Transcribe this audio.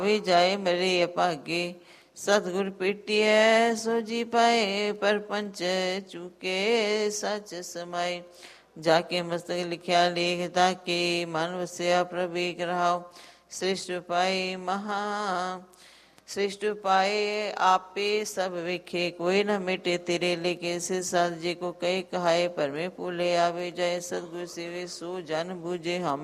ਵੀ ਜਾਏ ਮੇਰੇ ਅਭਾਗੇ, ਸਤਿਗੁਰ ਪੇਟਿਐ ਸੋ ਜੀ ਪਾਏ, ਪਰਪੰਚ ਚੁਕੇ ਸਚ ਸਮਾਏ। ਜਾ ਕੇ ਮਸਤਕ ਲਿਖਿਆ ਲੇਖ ਤਾਕੇ, ਮਨ ਵਸਿਆ ਪ੍ਰਭ ਏਕ ਰਹਾਉ। ਸ੍ਰਿਸ਼ਟ ਪਾਏ ਮਹਾ ਸ੍ਰਿਸ਼ਟ ਪਾਏ ਆਪੇ ਸਭ ਵੇਖੇ, ਕੋਈ ਨਾ ਮਿਟੇ ਤੇਰੇ ਲੇਖੇ। ਸਿਰ ਸਾਧ ਜੇ ਕੋ ਕਹੇ ਕਹਾਏ, ਭਰਮੇ ਭੂਲੇ ਆਵੇ ਜਾਏ। ਸਤਿਗੁਰ ਸੇਵੇ ਸੋ ਜਨ ਬੂਝੇ, ਹਮ